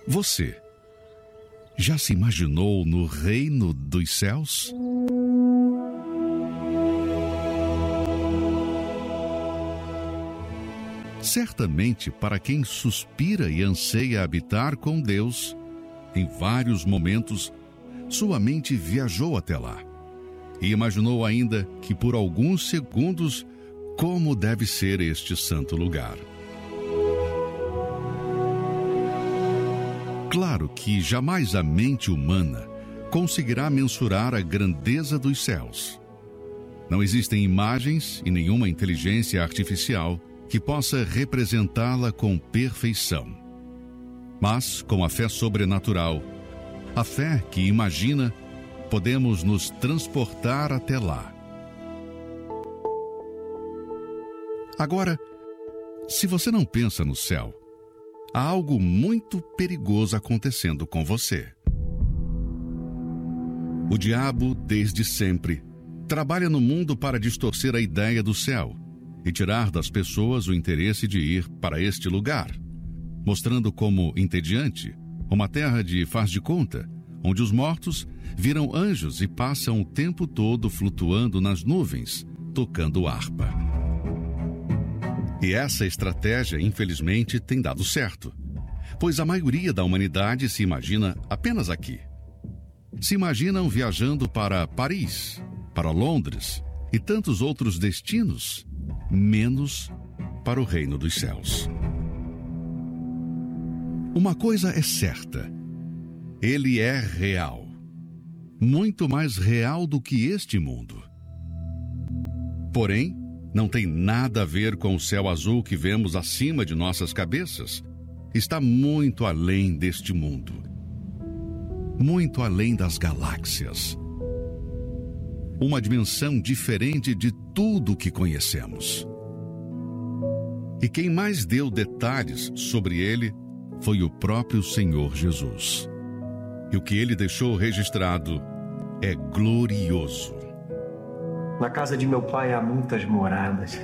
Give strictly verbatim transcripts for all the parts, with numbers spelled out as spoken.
Você já se imaginou no reino dos céus? Certamente, para quem suspira e anseia habitar com Deus, em vários momentos, sua mente viajou até lá e imaginou ainda que por alguns segundos como deve ser este santo lugar. Claro que jamais a mente humana conseguirá mensurar a grandeza dos céus. Não existem imagens e nenhuma inteligência artificial que possa representá-la com perfeição. Mas, com a fé sobrenatural, a fé que imagina, podemos nos transportar até lá. Agora, se você não pensa no céu, há algo muito perigoso acontecendo com você. O diabo, desde sempre, trabalha no mundo para distorcer a ideia do céu e tirar das pessoas o interesse de ir para este lugar, mostrando como entediante, uma terra de faz de conta, onde os mortos viram anjos e passam o tempo todo flutuando nas nuvens, tocando harpa. E essa estratégia, infelizmente, tem dado certo, pois a maioria da humanidade se imagina apenas aqui. Se imaginam viajando para Paris, para Londres e tantos outros destinos, menos para o reino dos céus. Uma coisa é certa: ele é real, muito mais real do que este mundo. Porém, não tem nada a ver com o céu azul que vemos acima de nossas cabeças. Está muito além deste mundo, muito além das galáxias. Uma dimensão diferente de tudo que conhecemos. E quem mais deu detalhes sobre ele foi o próprio Senhor Jesus. E o que ele deixou registrado é glorioso. Na casa de meu pai há muitas moradas.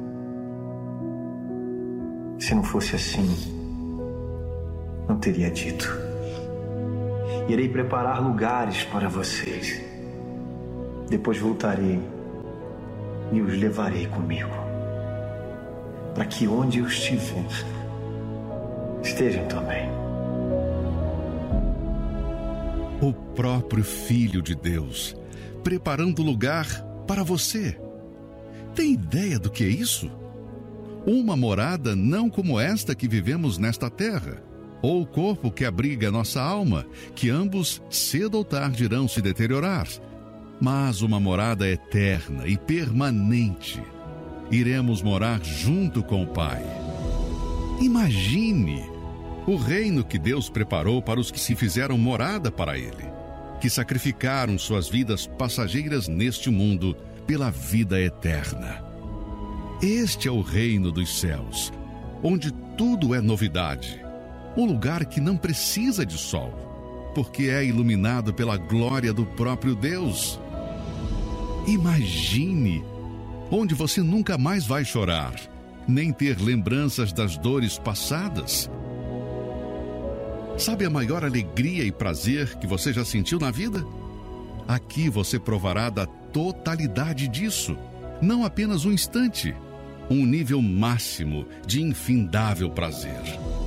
Se não fosse assim, não teria dito. Irei preparar lugares para vocês. Depois voltarei e os levarei comigo, para que onde eu estiver, estejam também. O próprio Filho de Deus, preparando lugar para você. Tem ideia do que é isso? Uma morada não como esta que vivemos nesta terra, ou o corpo que abriga nossa alma, que ambos cedo ou tarde irão se deteriorar, mas uma morada eterna e permanente. Iremos morar junto com o Pai. Imagine o reino que Deus preparou para os que se fizeram morada para Ele, que sacrificaram suas vidas passageiras neste mundo pela vida eterna. Este é o reino dos céus, onde tudo é novidade. Um lugar que não precisa de sol, porque é iluminado pela glória do próprio Deus. Imagine, onde você nunca mais vai chorar, nem ter lembranças das dores passadas. Sabe a maior alegria e prazer que você já sentiu na vida? Aqui você provará da totalidade disso, não apenas um instante, um nível máximo de infindável prazer.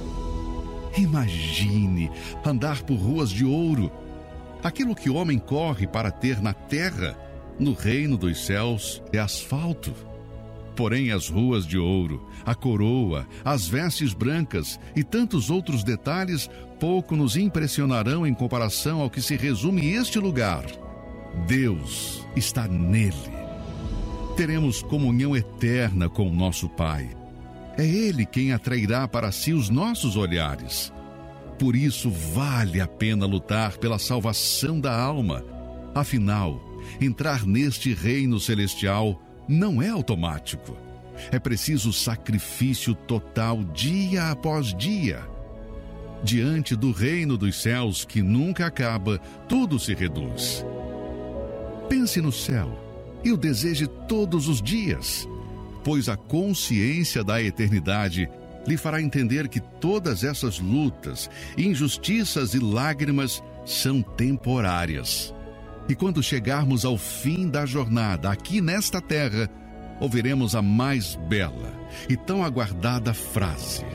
Imagine andar por ruas de ouro. Aquilo que o homem corre para ter na terra, no reino dos céus, é asfalto. Porém, as ruas de ouro, a coroa, as vestes brancas e tantos outros detalhes pouco nos impressionarão em comparação ao que se resume este lugar. Deus está nele. Teremos comunhão eterna com o nosso Pai. É Ele quem atrairá para si os nossos olhares. Por isso vale a pena lutar pela salvação da alma. Afinal, entrar neste reino celestial não é automático. É preciso sacrifício total dia após dia. Diante do reino dos céus que nunca acaba, tudo se reduz. Pense no céu e o deseje todos os dias, pois a consciência da eternidade lhe fará entender que todas essas lutas, injustiças e lágrimas são temporárias. E quando chegarmos ao fim da jornada aqui nesta terra, ouviremos a mais bela e tão aguardada frase: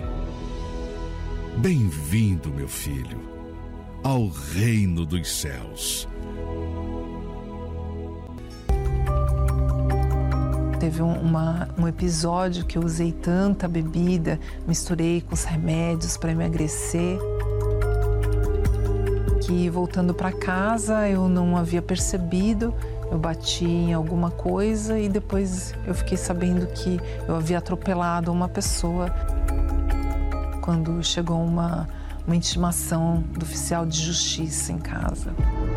Bem-vindo, meu filho, ao reino dos céus. Teve um, uma, um episódio que eu usei tanta bebida, misturei com os remédios para emagrecer, que voltando para casa eu não havia percebido, eu bati em alguma coisa e depois eu fiquei sabendo que eu havia atropelado uma pessoa. Quando chegou uma, uma intimação do oficial de justiça em casa.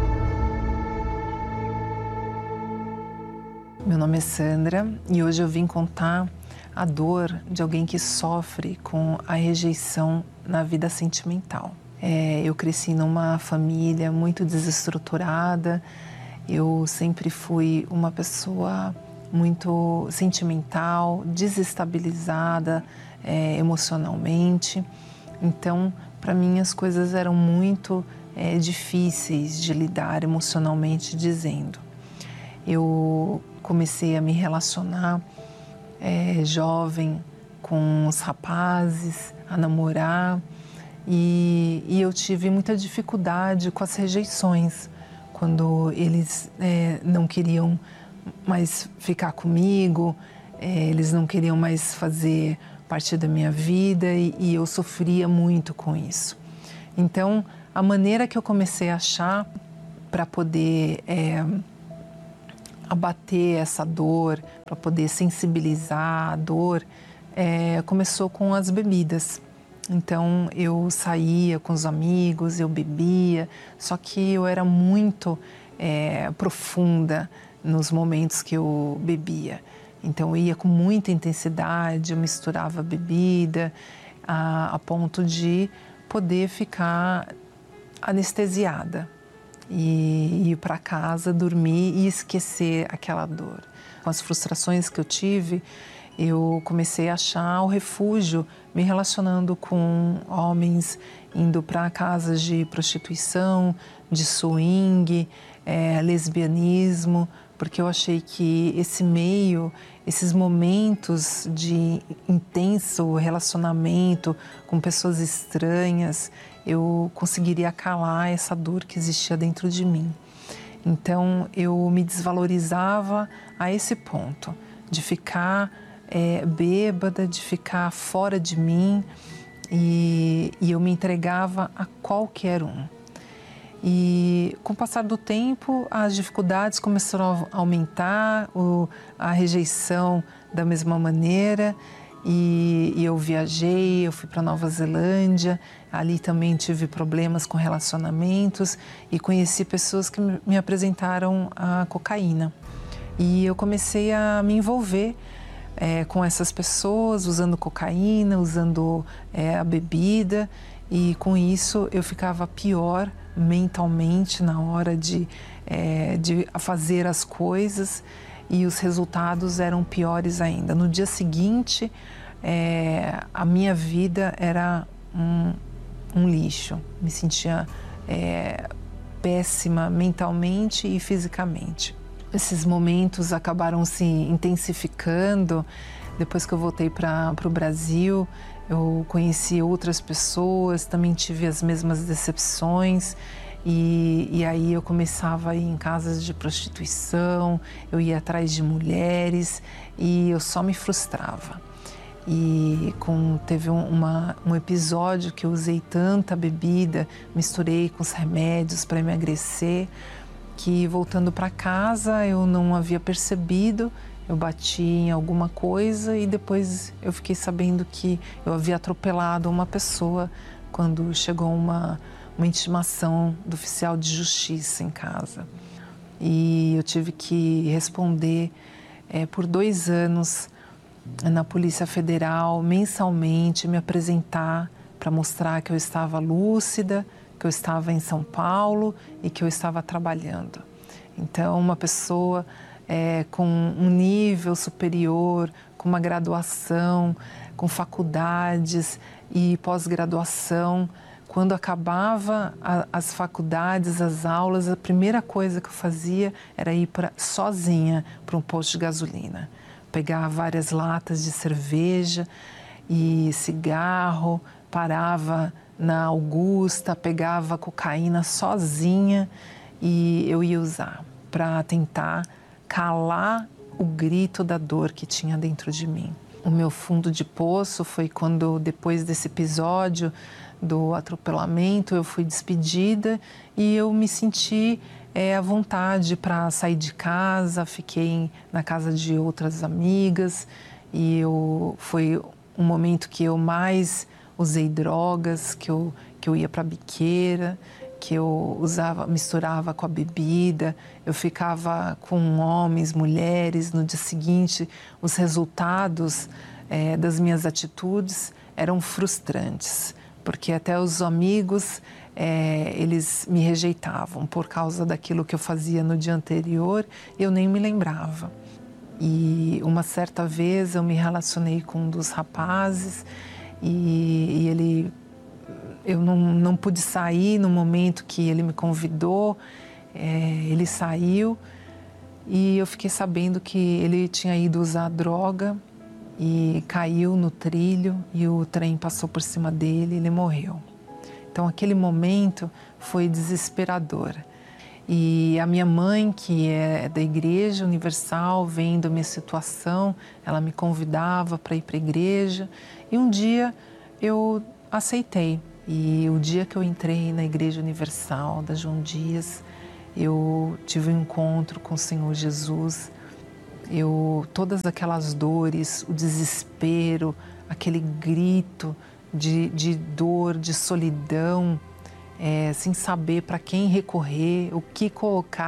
Meu nome é Sandra e hoje eu vim contar a dor de alguém que sofre com a rejeição na vida sentimental. É, eu cresci numa família muito desestruturada, eu sempre fui uma pessoa muito sentimental, desestabilizada é, emocionalmente. Então, para mim, as coisas eram muito é, difíceis de lidar emocionalmente dizendo. Eu comecei a me relacionar é, jovem com os rapazes, a namorar, e, e eu tive muita dificuldade com as rejeições, quando eles é, não queriam mais ficar comigo, é, eles não queriam mais fazer parte da minha vida e, e eu sofria muito com isso. Então, a maneira que eu comecei a achar para poder é, abater essa dor, para poder sensibilizar a dor, é, começou com as bebidas. Então, eu saía com os amigos, eu bebia, só que eu era muito é, profunda nos momentos que eu bebia. Então, eu ia com muita intensidade, eu misturava bebida, a, a ponto de poder ficar anestesiada e ir para casa, dormir e esquecer aquela dor. Com as frustrações que eu tive, eu comecei a achar o refúgio me relacionando com homens, indo para casas de prostituição, de swing, é, lesbianismo, porque eu achei que esse meio, esses momentos de intenso relacionamento com pessoas estranhas, eu conseguiria calar essa dor que existia dentro de mim. Então, eu me desvalorizava a esse ponto, de ficar é, bêbada, de ficar fora de mim, e, e eu me entregava a qualquer um. E com o passar do tempo, as dificuldades começaram a aumentar, o, a rejeição da mesma maneira, e, e eu viajei, eu fui para Nova Zelândia, ali também tive problemas com relacionamentos e conheci pessoas que me apresentaram a cocaína. E eu comecei a me envolver é, com essas pessoas, usando cocaína, usando é, a bebida, e com isso eu ficava pior mentalmente na hora de, é, de fazer as coisas, e os resultados eram piores ainda. No dia seguinte, é, a minha vida era um, um lixo. Me sentia é, péssima mentalmente e fisicamente. Esses momentos acabaram se intensificando. Depois que eu voltei para o Brasil, eu conheci outras pessoas, também tive as mesmas decepções. E, e aí eu começava a ir em casas de prostituição, eu ia atrás de mulheres e eu só me frustrava. E com, teve um, uma, um episódio que eu usei tanta bebida, misturei com os remédios para emagrecer, que voltando para casa eu não havia percebido, eu bati em alguma coisa e depois eu fiquei sabendo que eu havia atropelado uma pessoa quando chegou uma... uma intimação do oficial de justiça em casa. E eu tive que responder é, por dois anos na Polícia Federal, mensalmente, me apresentar para mostrar que eu estava lúcida, que eu estava em São Paulo e que eu estava trabalhando. Então, uma pessoa é, com um nível superior, com uma graduação, com faculdades e pós-graduação. Quando acabava a, as faculdades, as aulas, a primeira coisa que eu fazia era ir pra, sozinha para um posto de gasolina. Pegar várias latas de cerveja e cigarro, parava na Augusta, pegava cocaína sozinha e eu ia usar para tentar calar o grito da dor que tinha dentro de mim. O meu fundo de poço foi quando, depois desse episódio do atropelamento, eu fui despedida e eu me senti é, à vontade para sair de casa. Fiquei na casa de outras amigas e eu, foi um momento que eu mais usei drogas, que eu, que eu ia para a biqueira, que eu usava, misturava com a bebida, eu ficava com homens, mulheres. No dia seguinte, os resultados é, das minhas atitudes eram frustrantes, porque até os amigos, é, eles me rejeitavam por causa daquilo que eu fazia no dia anterior, eu nem me lembrava. E uma certa vez eu me relacionei com um dos rapazes e, e ele... Eu não, não pude sair no momento que ele me convidou, é, ele saiu e eu fiquei sabendo que ele tinha ido usar droga e caiu no trilho e o trem passou por cima dele e ele morreu. Então aquele momento foi desesperador. E a minha mãe, que é da Igreja Universal, vendo a minha situação, ela me convidava para ir para a igreja e um dia eu aceitei. E o dia que eu entrei na Igreja Universal da João Dias, eu tive um encontro com o Senhor Jesus. Eu, todas aquelas dores, o desespero, aquele grito de, de dor, de solidão, é, sem saber para quem recorrer, o que colocar